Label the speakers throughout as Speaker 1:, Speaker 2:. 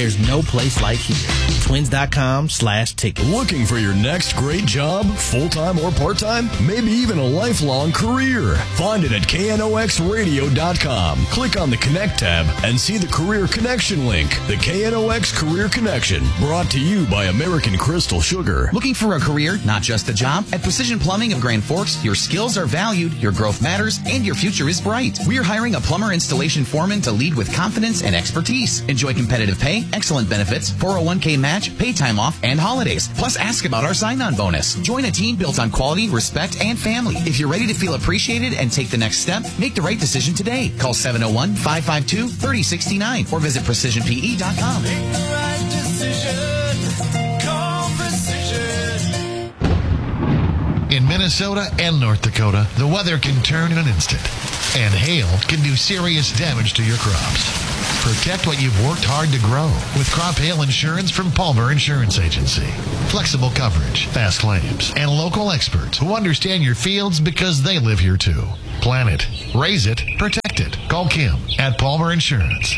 Speaker 1: there's no place like here. Twins.com/tickets.
Speaker 2: Looking for your next great job, full-time or part-time? Maybe even a lifelong career? Find it at KNOXradio.com. Click on the Connect tab and see the Career Connection link. The KNOX Career Connection, brought to you by American Crystal Sugar.
Speaker 3: Looking for a career, not just a job? At Precision Plumbing of Grand Forks, your skills are valued, your growth matters, and your future is bright. We're hiring a plumber installation foreman to lead with confidence and expertise. Enjoy competitive pay, excellent benefits, 401k match, pay time off, and holidays. Plus, ask about our sign-on bonus. Join a team built on quality, respect, and family. If you're ready to feel appreciated and take the next step, make the right decision today. Call 701-552-3069 or visit precisionpe.com.
Speaker 4: Make the right decision. Call Precision.
Speaker 5: In Minnesota and North Dakota, the weather can turn in an instant, and hail can do serious damage to your crops. Protect what you've worked hard to grow with crop hail insurance from Palmer Insurance Agency. Flexible coverage, fast claims, and local experts who understand your fields because they live here too. Plan it, raise it, protect it. Call Kim at Palmer Insurance.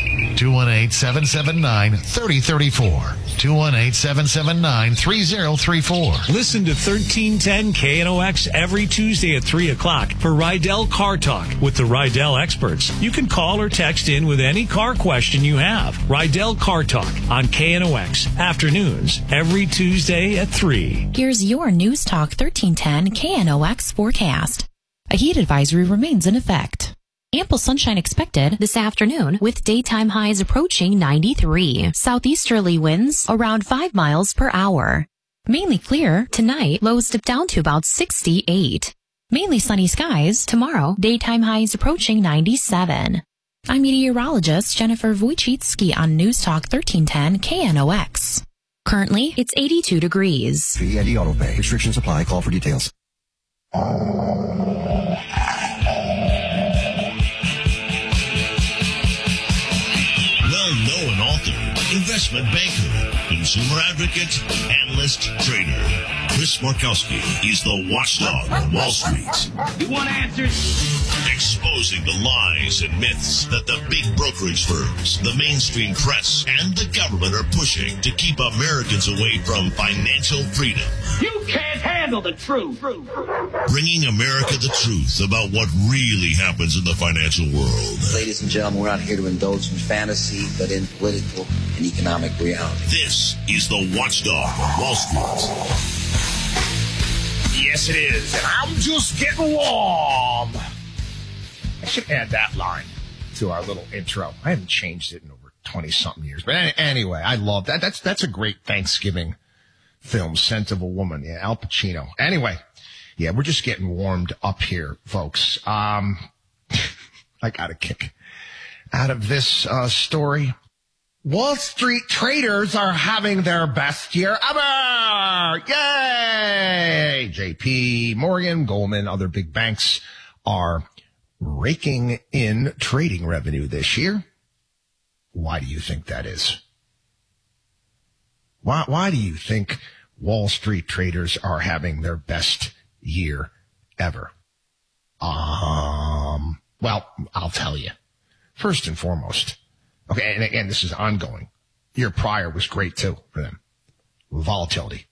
Speaker 5: 218-779-3034. 218-779-3034.
Speaker 6: Listen to 1310 KNOX every Tuesday at 3 o'clock for Rydell Car Talk with the Rydell experts. You can call or text in with any car question you have. Rydell Car Talk on KNOX afternoons every Tuesday at 3.
Speaker 7: Here's your News Talk 1310 KNOX forecast. A heat advisory remains in effect. Ample sunshine expected this afternoon with daytime highs approaching 93. Southeasterly winds around 5 miles per hour. Mainly clear tonight, lows dip down to about 68. Mainly sunny skies tomorrow, daytime highs approaching 97. I'm meteorologist Jennifer Wojcicki on News Talk 1310 KNOX. Currently, it's 82 degrees.
Speaker 8: Fee Eddie Auto Pay. Restrictions apply. Call for details.
Speaker 9: Well-known author, investment banker, consumer advocate, analyst, trader. Chris Markowski is the watchdog on Wall Street.
Speaker 10: You want answers?
Speaker 9: Exposing the lies and myths that the big brokerage firms, the mainstream press, and the government are pushing to keep Americans away from financial freedom.
Speaker 10: You can't handle the truth.
Speaker 9: Bringing America the truth about what really happens in the financial world.
Speaker 11: Ladies and gentlemen, we're not here to indulge in fantasy, but in political and economic reality.
Speaker 9: This is the Watchdog on Wall Street.
Speaker 12: Yes, it is, and I'm just getting warm. I should add that line to our little intro. I haven't changed it in over 20-something years. But anyway, I love that. That's a great Thanksgiving film, Scent of a Woman. Yeah, Al Pacino. Anyway, yeah, we're just getting warmed up here, folks. I got a kick out of this story. Wall Street traders are having their best year ever. Yay! JP Morgan, Goldman, other big banks are raking in trading revenue this year. Why do you think that is? Why do you think Wall Street traders are having their best year ever? Well, I'll tell you. First and foremost, okay, and again, this is ongoing. Year prior was great too for them. Volatility.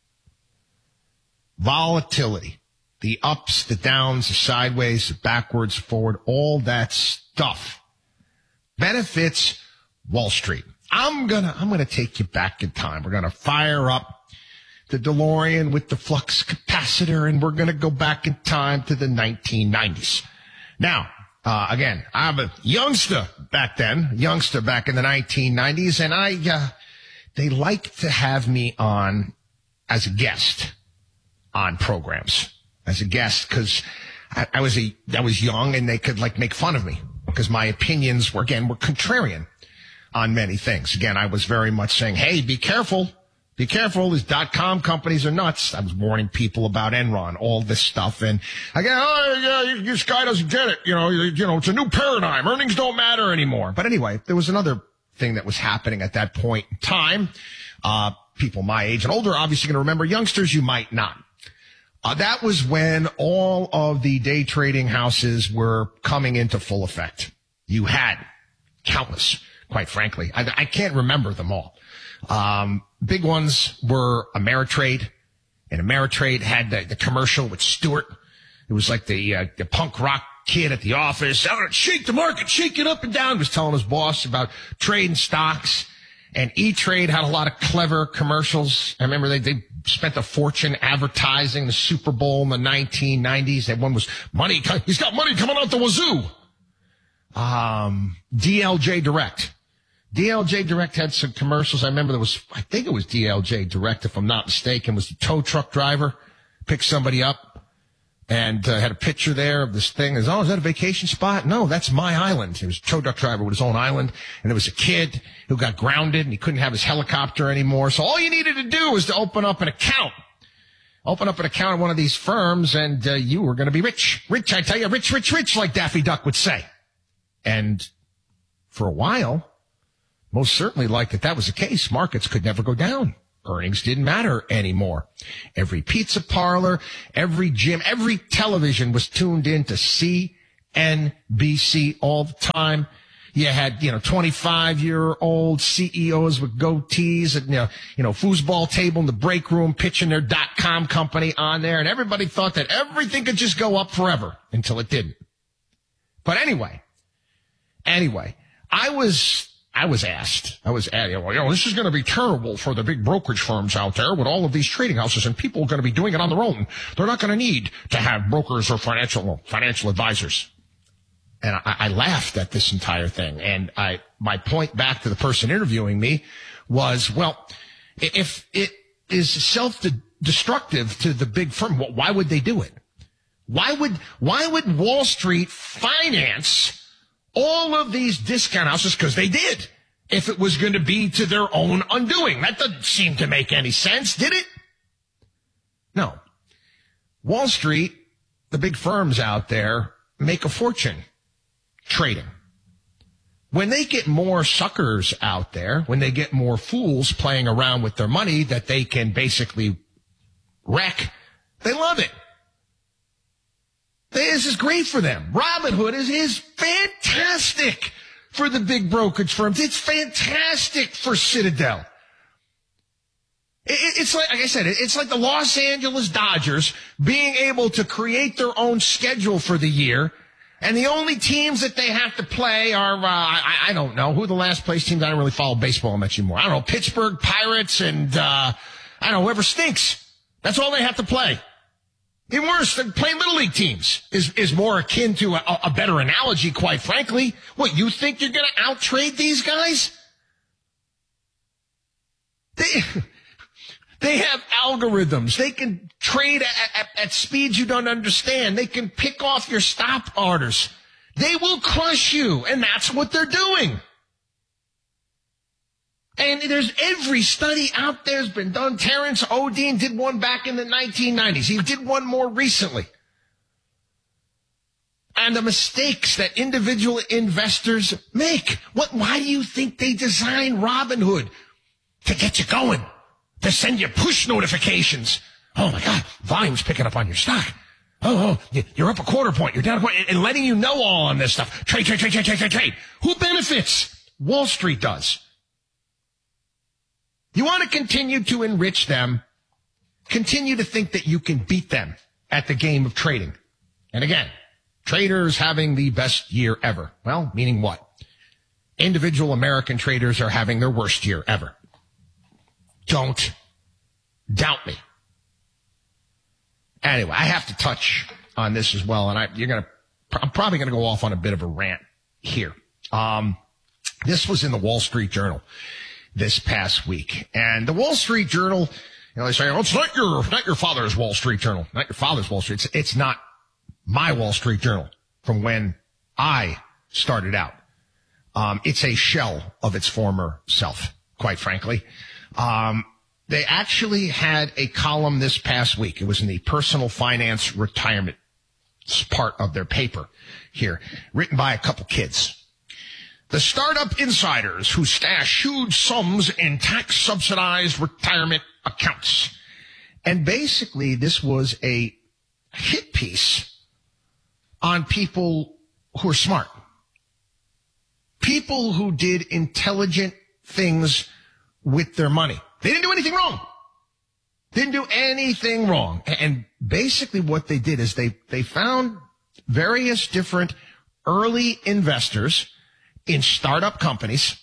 Speaker 12: The ups, the downs, the sideways, the backwards, forward, all that stuff benefits Wall Street. I'm gonna take you back in time. We're gonna fire up the DeLorean with the flux capacitor, and we're gonna go back in time to the 1990s. Now, again, I'm a youngster back then, in the 1990s, and they liked to have me on as a guest on programs. As a guest, because I was young and they could make fun of me because my opinions were contrarian on many things. Again, I was very much saying, hey, be careful, these .com companies are nuts. I was warning people about Enron, all this stuff. And again, this guy doesn't get it. You know, it's a new paradigm. Earnings don't matter anymore. But anyway, there was another thing that was happening at that point in time. People my age and older obviously going to remember. Youngsters, you might not. That was when all of the day trading houses were coming into full effect. You had countless quite frankly. I can't remember them all. Big ones were Ameritrade, and Ameritrade had the commercial with Stewart. It was like the punk rock kid at the office. I'm going to shake the market, shake it up and down. He was telling his boss about trading stocks. And E-Trade had a lot of clever commercials. I remember they spent a fortune advertising the Super Bowl in the 1990s. That one was money. He's got money coming out the wazoo. DLJ Direct. DLJ Direct had some commercials. I remember I think it was DLJ Direct, if I'm not mistaken, was the tow truck driver, picked somebody up and had a picture there of this thing. Is that a vacation spot? No, that's my island. It was a tow truck driver with his own island. And there was a kid who got grounded and he couldn't have his helicopter anymore. So all you needed to do was to open up an account. Open up an account at one of these firms and you were going to be rich. Rich, I tell you, rich, rich, rich, like Daffy Duck would say. And for a while, most certainly like that was the case. Markets could never go down. Earnings didn't matter anymore. Every pizza parlor, every gym, every television was tuned in to CNBC all the time. You had, 25-year-old CEOs with goatees at, foosball table in the break room pitching their .com company on there. And everybody thought that everything could just go up forever until it didn't. But anyway, I was asked, this is going to be terrible for the big brokerage firms out there with all of these trading houses, and people are going to be doing it on their own. They're not going to need to have brokers or financial advisors. And I laughed at this entire thing. And my point back to the person interviewing me was, well, if it is self-destructive to the big firm, why would they do it? Why would Wall Street finance all of these discount houses? Because they did. If it was going to be to their own undoing. That doesn't seem to make any sense, did it? No. Wall Street, the big firms out there, make a fortune trading. When they get more suckers out there, when they get more fools playing around with their money that they can basically wreck, they love it. This is great for them. Robinhood is fantastic for the big brokerage firms. It's fantastic for Citadel. It's like I said, it's like the Los Angeles Dodgers being able to create their own schedule for the year. And the only teams that they have to play are, I don't know, who are the last place teams? I don't really follow baseball much anymore. I don't know, Pittsburgh Pirates and, I don't know, whoever stinks. That's all they have to play. Even worse, playing Little League teams is more akin to a better analogy, quite frankly. What, you think you're going to out-trade these guys? They have algorithms. They can trade at speeds you don't understand. They can pick off your stop orders. They will crush you, and that's what they're doing. And there's every study out there has been done. Terrence Odine did one back in the 1990s. He did one more recently. And the mistakes that individual investors make. Why do you think they designed Robinhood? To get you going. To send you push notifications. Oh my God, volume's picking up on your stock. Oh, you're up a quarter point, you're down a point, and letting you know all on this stuff. Trade. Who benefits? Wall Street does. You want to continue to enrich them, continue to think that you can beat them at the game of trading. And again, traders having the best year ever. Well, meaning what? Individual American traders are having their worst year ever. Don't doubt me. Anyway, I have to touch on this as well, and I'm probably gonna go off on a bit of a rant here. This was in the Wall Street Journal this past week, and the Wall Street Journal, they say, oh, it's not your father's Wall Street Journal, not your father's Wall Street. It's not my Wall Street Journal from when I started out. It's a shell of its former self, quite frankly. They actually had a column this past week. It was in the personal finance retirement part of their paper here, written by a couple kids. The startup insiders who stash huge sums in tax-subsidized retirement accounts. And basically, this was a hit piece on people who are smart. People who did intelligent things with their money. They didn't do anything wrong. Didn't do anything wrong. And basically what they did is they found various different early investors in startup companies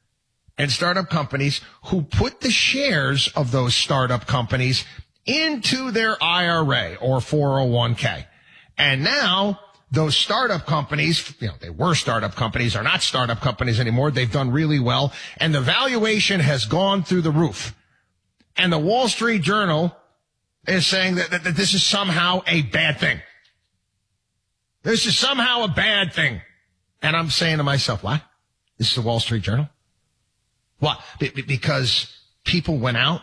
Speaker 12: who put the shares of those startup companies into their IRA or 401k. And now those startup companies, they were startup companies, are not startup companies anymore. They've done really well. And the valuation has gone through the roof. And the Wall Street Journal is saying that this is somehow a bad thing. This is somehow a bad thing. And I'm saying to myself, what? This is the Wall Street Journal? What? Because people went out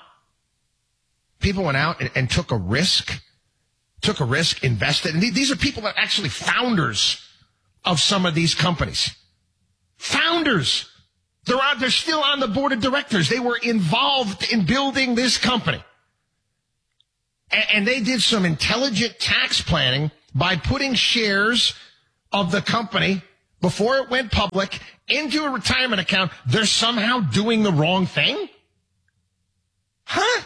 Speaker 12: and took a risk, invested. And these are people that are actually founders of some of these companies. Founders. They're still on the board of directors. They were involved in building this company. And they did some intelligent tax planning by putting shares of the company before it went public into a retirement account. They're somehow doing the wrong thing? Huh?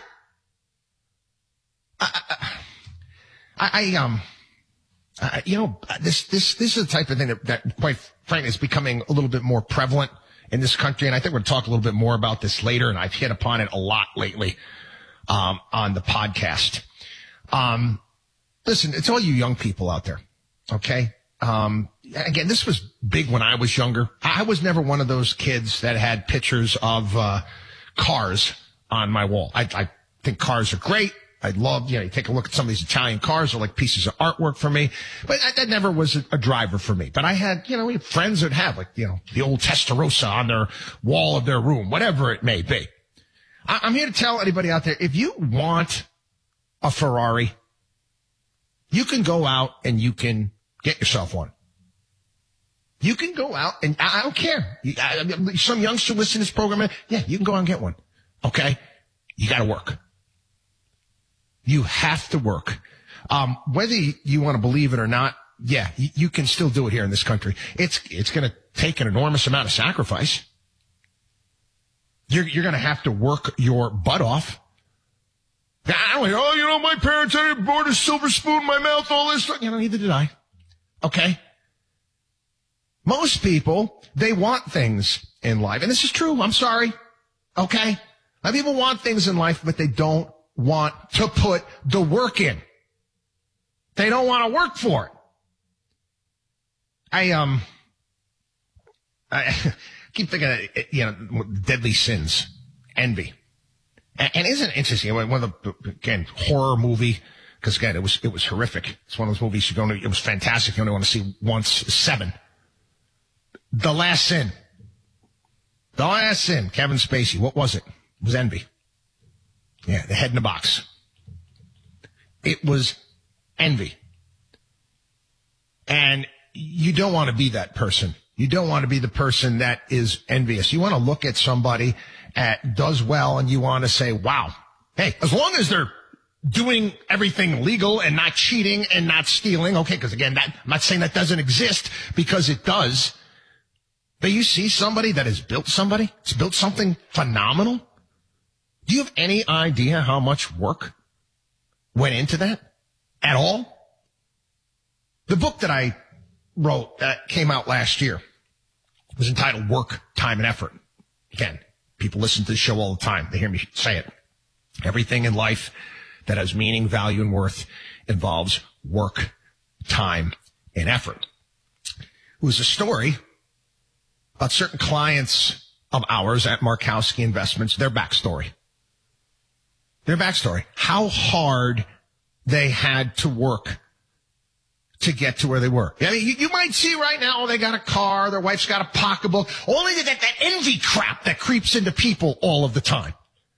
Speaker 12: This is the type of thing that quite frankly is becoming a little bit more prevalent in this country. And I think we're going to talk a little bit more about this later. And I've hit upon it a lot lately, on the podcast. Listen, it's all you young people out there. Okay. Again, this was big when I was younger. I was never one of those kids that had pictures of, cars on my wall. I think cars are great. I love, you take a look at some of these Italian cars. They're like pieces of artwork for me. But that never was a driver for me. But I had, we had friends that have the old Testarossa on their wall of their room, whatever it may be. I'm here to tell anybody out there, if you want a Ferrari, you can go out and you can get yourself one. You can go out and I don't care. Some youngster listening to this program, yeah, you can go out and get one. Okay? You got to work. You have to work. Whether you want to believe it or not, yeah, you can still do it here in this country. It's going to take an enormous amount of sacrifice. You're going to have to work your butt off. I don't my parents, I didn't born a silver spoon in my mouth, all this stuff. Neither did I. Okay? Most people, they want things in life. And this is true. I'm sorry. Okay? A lot of people want things in life, but they don't want to put the work in. They don't want to work for it. I keep thinking of, deadly sins, envy. And isn't it interesting? One of the, again, horror movie, because again, it was horrific. It's one of those movies it was fantastic. You only want to see once. 7. The Last Sin. The Last Sin. Kevin Spacey. What was it? It was envy. Yeah, the head in the box. It was envy. And you don't want to be that person. You don't want to be the person that is envious. You want to look at somebody that does well and you want to say, wow, hey, as long as they're doing everything legal and not cheating and not stealing, okay, because again, I'm not saying that doesn't exist, because it does. But you see somebody that has built it's built something phenomenal. Do you have any idea how much work went into that at all? The book that I wrote that came out last year was entitled Work, Time, and Effort. Again, people listen to the show all the time. They hear me say it. Everything in life that has meaning, value, and worth involves work, time, and effort. It was a story about certain clients of ours at Markowski Investments, their backstory. How hard they had to work to get to where they were. I mean, you might see right now, they got a car, their wife's got a pocketbook, only that envy crap that creeps into people all of the time.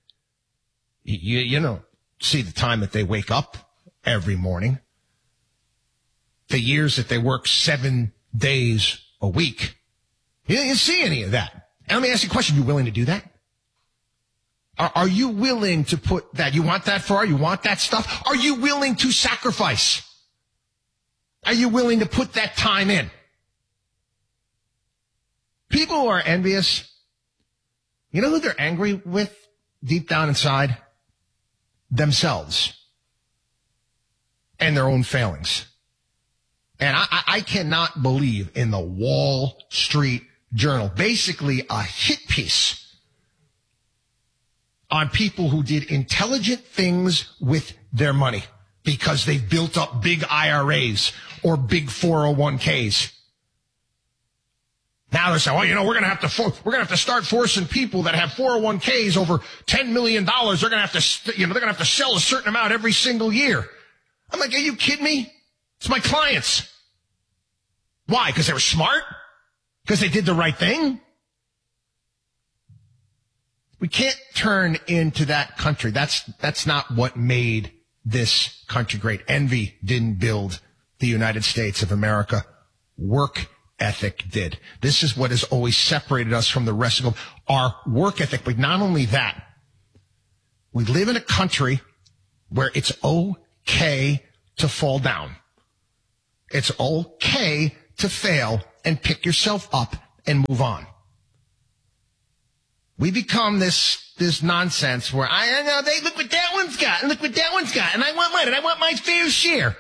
Speaker 12: You see the time that they wake up every morning, the years that they work 7 days a week. You didn't see any of that. And let me ask you a question. Are you willing to do that? Are you willing to put that? You want that Ferrari? You want that stuff? Are you willing to sacrifice? Are you willing to put that time in? People who are envious, you know who they're angry with deep down inside? Themselves and their own failings. And I cannot believe in the Wall Street Journal, basically a hit piece on people who did intelligent things with their money because they've built up big IRAs or big 401ks. Now they're saying, well, you know, we're going to have to start forcing people that have 401ks over $10 million. They're going to have to, they're going to have to sell a certain amount every single year. I'm like, are you kidding me? It's my clients. Why? Because they were smart? Because they did the right thing? We can't turn into that country. That's not what made this country great. Envy didn't build the United States of America. Work ethic did. This is what has always separated us from the rest of our work ethic. But not only that, we live in a country where it's okay to fall down. It's okay to fail and pick yourself up and move on. We become this nonsense where I know they look what that one's got and look what that one's got and I want mine and I want my fair share.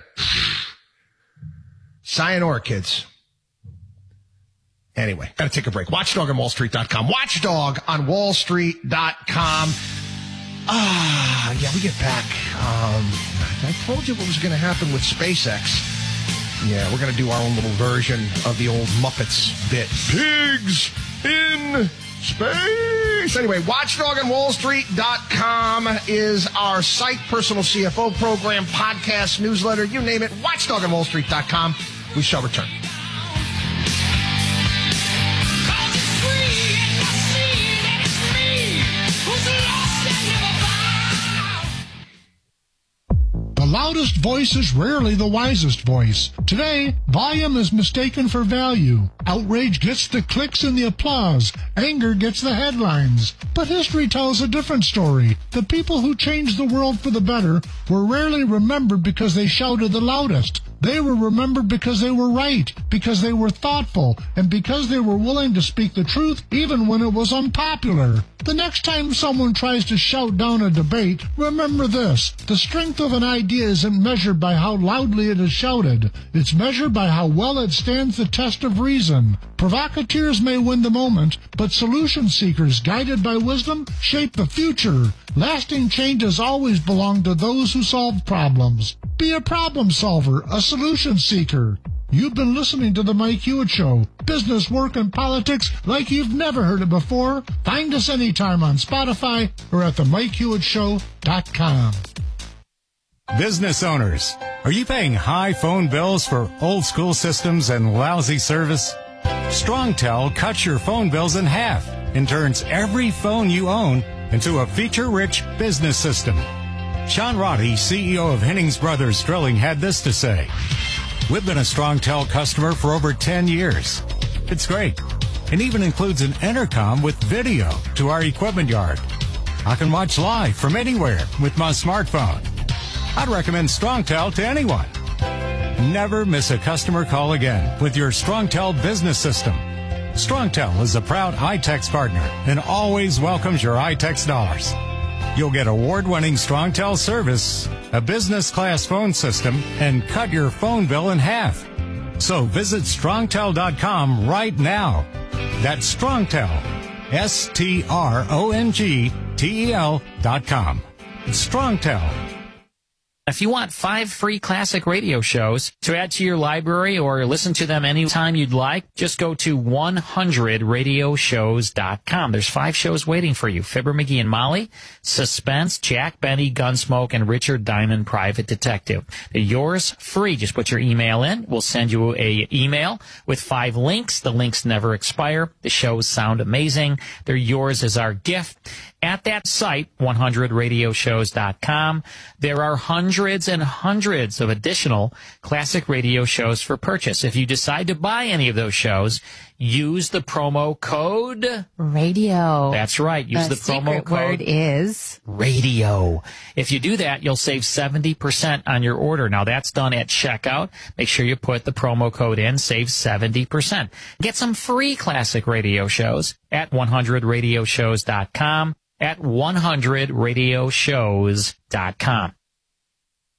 Speaker 12: Sayonara, kids. Anyway, gotta take a break. Watchdog on WallStreet.com. Watchdog on WallStreet.com. Yeah, we get back. I told you what was going to happen with SpaceX. Yeah, we're going to do our own little version of the old Muppets bit. Pigs in space. Anyway, Watchdog on WallStreet.com is our site, personal CFO program, podcast, newsletter, you name it. Watchdog on WallStreet.com. We shall return.
Speaker 5: The loudest voice is rarely the wisest voice. Today, volume is mistaken for value. Outrage gets the clicks and the applause. Anger gets the headlines. But history tells a different story. The people who changed the world for the better were rarely remembered because they shouted the loudest. They were remembered because they were right, because they were thoughtful, and because they were willing to speak the truth even when it was unpopular. The next time someone tries to shout down a debate, remember this. The strength of an idea isn't measured by how loudly it is shouted. It's measured by how well it stands the test of reason. Provocateurs may win the moment, but solution seekers, guided by wisdom, shape the future. Lasting changes always belong to those who solve problems. Be a problem solver, a solution seeker. You've been listening to The Mike Hewitt Show. Business, work, and politics like you've never heard it before. Find us anytime on Spotify or at themikehewittshow.com.
Speaker 13: Business owners, are you paying high phone bills for old school systems and lousy service? StrongTel cuts your phone bills in half and turns every phone you own into a feature-rich business system. Sean Roddy, CEO of Hennings Brothers Drilling, had this to say. We've been a StrongTel customer for over 10 years. It's great. It even includes an intercom with video to our equipment yard. I can watch live from anywhere with my smartphone. I'd recommend StrongTel to anyone. Never miss a customer call again with your StrongTel business system. StrongTel is a proud iTex partner and always welcomes your iTex dollars. You'll get award-winning StrongTel service, a business-class phone system, and cut your phone bill in half. So visit StrongTel.com right now. That's StrongTel, StrongTel.com. StrongTel.
Speaker 14: If you want 5 free classic radio shows to add to your library or listen to them anytime you'd like, just go to 100radioshows.com. There's 5 shows waiting for you. Fibber, McGee and Molly, Suspense, Jack Benny, Gunsmoke, and Richard Diamond, Private Detective. They're yours free. Just put your email in. We'll send you a email with 5 links. The links never expire. The shows sound amazing. They're yours as our gift. At that site, 100radioshows.com, there are hundreds hundreds and hundreds of additional classic radio shows for purchase. If you decide to buy any of those shows, use the promo code
Speaker 15: radio.
Speaker 14: That's right. Use the promo
Speaker 15: secret word
Speaker 14: code
Speaker 15: is
Speaker 14: radio. If you do that, you'll save 70% on your order. Now that's done at checkout. Make sure you put the promo code in, save 70%. Get some free classic radio shows at 100radioshows.com, at 100radioshows.com.